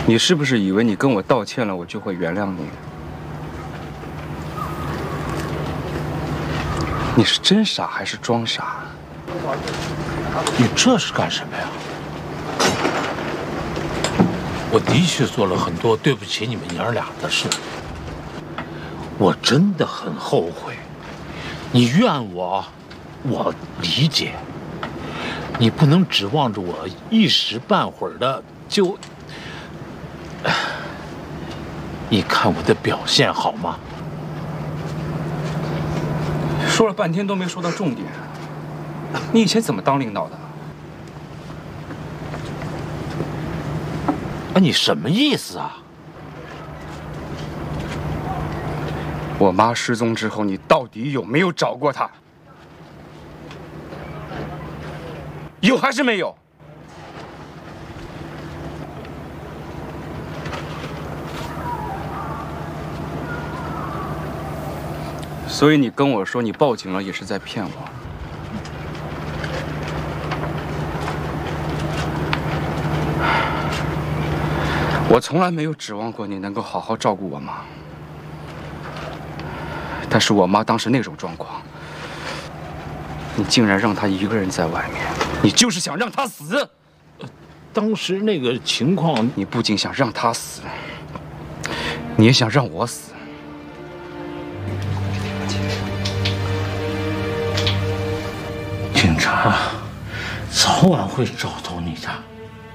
你是不是以为你跟我道歉了，我就会原谅你？你是真傻还是装傻？ 你这是干什么呀？我的确做了很多对不起你们娘俩的事，我真的很后悔。你怨我，我理解。你不能指望着我一时半会儿的就……你看我的表现好吗？ 说了半天都没说到重点。你以前怎么当领导的？ 哎，你什么意思啊？ 我妈失踪之后，你到底有没有找过她？有还是没有？所以你跟我说你报警了，也是在骗我。我从来没有指望过你能够好好照顾我妈，但是我妈当时那种状况，你竟然让她一个人在外面，你就是想让她死。 当时那个情况， 你不仅想让她死，你也想让我死。 警察早晚会找到你的。